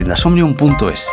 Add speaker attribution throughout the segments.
Speaker 1: Tiendas Omnium.es.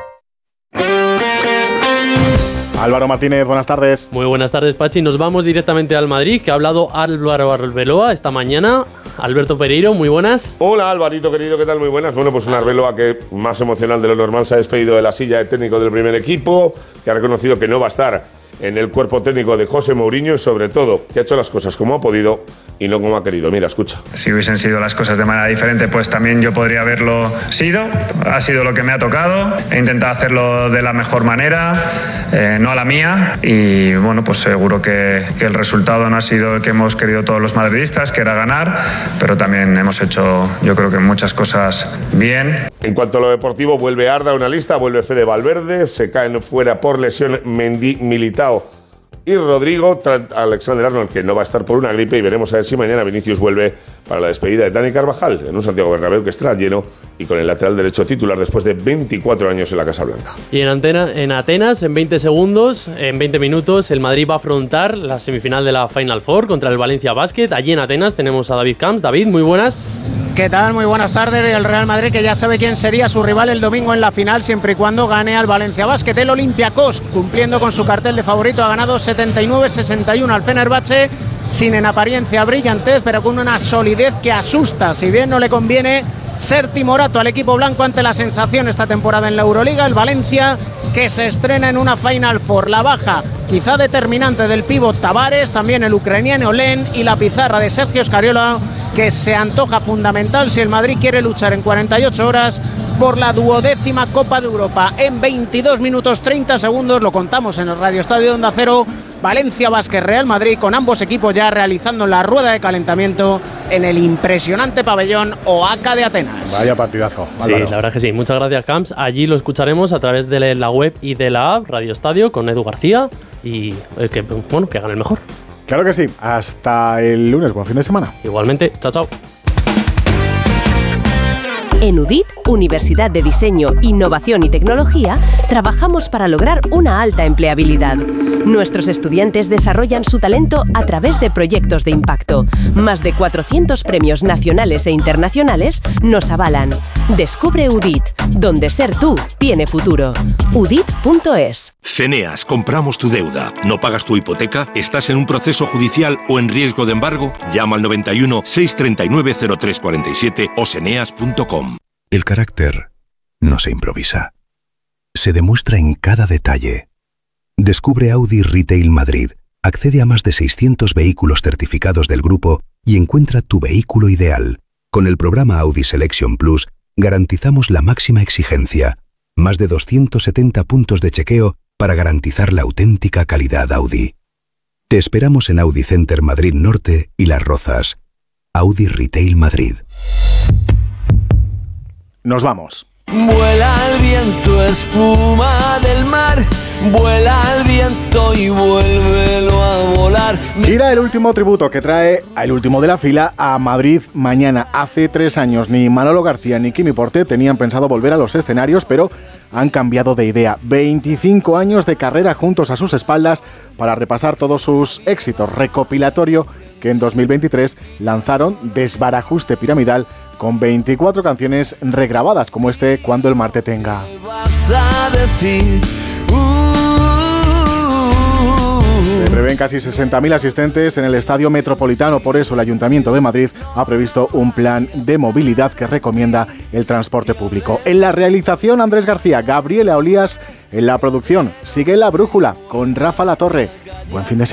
Speaker 2: Álvaro Martínez, buenas tardes.
Speaker 3: Muy buenas tardes, Pachi. Nos vamos directamente al Madrid, que ha hablado Álvaro Arbeloa esta mañana. Alberto Pereiro, muy buenas.
Speaker 4: Hola, Alvarito, querido, ¿qué tal? Muy buenas. Bueno, pues un Arbeloa que, más emocional de lo normal, se ha despedido de la silla de técnico del primer equipo, que ha reconocido que no va a estar en el cuerpo técnico de José Mourinho y, sobre todo, que ha hecho las cosas como ha podido y no como ha querido. Mira, escucha.
Speaker 5: Si hubiesen sido las cosas de manera diferente, pues también yo podría haberlo sido. Ha sido lo que me ha tocado. He intentado hacerlo de la mejor manera, no a la mía. Y bueno, pues seguro que el resultado no ha sido el que hemos querido todos los madridistas, que era ganar, pero también hemos hecho, yo creo que muchas cosas bien.
Speaker 4: En cuanto a lo deportivo, vuelve Arda a una lista, vuelve Fede Valverde, se caen fuera por lesión Mendy, Militao y Rodrigo, Alexander-Arnold, que no va a estar por una gripe, y veremos a ver si mañana Vinicius vuelve para la despedida de Dani Carvajal en un Santiago Bernabéu que estará lleno y con el lateral derecho titular después de 24 años en la Casa Blanca.
Speaker 3: Y en Atenas, en 20 minutos, el Madrid va a afrontar la semifinal de la Final Four contra el Valencia Basket. Allí en Atenas tenemos a David Camps. David, muy buenas.
Speaker 6: ¿Qué tal? Muy buenas tardes. El Real Madrid, que ya sabe quién sería su rival el domingo en la final, siempre y cuando gane al Valencia Basket. El Olympiacos, cumpliendo con su cartel de favorito, ha ganado 79-61 al Fenerbahce, sin en apariencia brillantez, pero con una solidez que asusta. Si bien no le conviene ser timorato al equipo blanco ante la sensación esta temporada en la Euroliga, el Valencia, que se estrena en una Final Four. La baja quizá determinante del pívot Tavares, también el ucraniano Len y la pizarra de Sergio Scariolo, que se antoja fundamental si el Madrid quiere luchar en 48 horas por la 12ª Copa de Europa. En 22 minutos 30 segundos, lo contamos en el Radio Estadio de Onda Cero, Valencia Basket Real Madrid, con ambos equipos ya realizando la rueda de calentamiento en el impresionante pabellón OACA de Atenas.
Speaker 2: Vaya partidazo, Álvaro.
Speaker 3: Sí, la verdad que sí. Muchas gracias, Camps. Allí lo escucharemos a través de la web y de la app Radio Estadio con Edu García y que gane el mejor.
Speaker 2: Claro que sí. Hasta el lunes. Buen fin de semana.
Speaker 3: Igualmente. Chao, chao.
Speaker 7: En UDIT, Universidad de Diseño, Innovación y Tecnología, trabajamos para lograr una alta empleabilidad. Nuestros estudiantes desarrollan su talento a través de proyectos de impacto. Más de 400 premios nacionales e internacionales nos avalan. Descubre UDIT, donde ser tú tiene futuro. UDIT.es.
Speaker 8: Seneas, compramos tu deuda. ¿No pagas tu hipoteca? ¿Estás en un proceso judicial o en riesgo de embargo? Llama al 91 639 0347 o seneas.com.
Speaker 9: El carácter no se improvisa. Se demuestra en cada detalle. Descubre Audi Retail Madrid. Accede a más de 600 vehículos certificados del grupo y encuentra tu vehículo ideal. Con el programa Audi Selection Plus garantizamos la máxima exigencia. Más de 270 puntos de chequeo para garantizar la auténtica calidad Audi. Te esperamos en Audi Center Madrid Norte y Las Rozas. Audi Retail Madrid.
Speaker 2: Nos vamos.
Speaker 10: Vuela el viento, espuma del mar. Vuela el viento y vuélvelo a volar.
Speaker 2: Gira el último tributo que trae el último de la fila a Madrid mañana. Hace 3 años ni Manolo García ni Quimi Portet tenían pensado volver a los escenarios, pero han cambiado de idea. 25 años de carrera juntos a sus espaldas para repasar todos sus éxitos. Recopilatorio que en 2023 lanzaron Desbarajuste Piramidal, con 24 canciones regrabadas, como este Cuando el mar te tenga.
Speaker 10: Vas a decir,
Speaker 2: Se prevén casi 60.000 asistentes en el Estadio Metropolitano, por eso el Ayuntamiento de Madrid ha previsto un plan de movilidad que recomienda el transporte público. En la realización, Andrés García, Gabriela Olías. En la producción, sigue La Brújula con Rafa Latorre. Buen fin de semana.